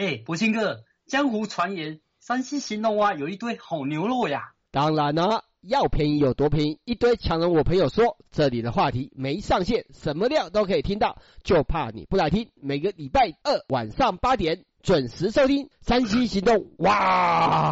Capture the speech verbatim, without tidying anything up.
哎，博清哥，江湖传言山西兴隆啊有一堆好牛肉呀。 当然啦、啊，要便宜有多便宜，一堆强人我朋友说，这里的话题没上限，什么料都可以听到，就怕你不来听。每个礼拜二晚上八点准时收听山西行动，哇！